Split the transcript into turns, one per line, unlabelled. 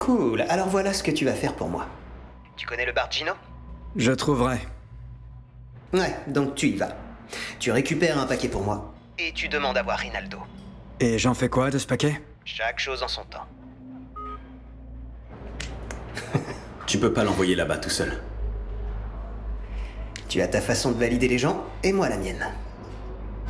Cool, alors voilà ce que tu vas faire pour moi. Tu connais le bar Gino?
Je trouverai.
Ouais, donc tu y vas. Tu récupères un paquet pour moi. Et tu demandes à voir Rinaldo.
Et j'en fais quoi de ce paquet?
Chaque chose en son temps.
Tu peux pas l'envoyer là-bas tout seul.
Tu as ta façon de valider les gens, et moi la mienne.